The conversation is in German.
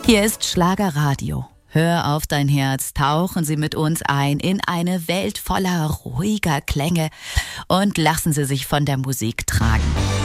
Hier ist Schlagerradio. Hör auf dein Herz, tauchen Sie mit uns ein in eine Welt voller ruhiger Klänge und lassen Sie sich von der Musik tragen.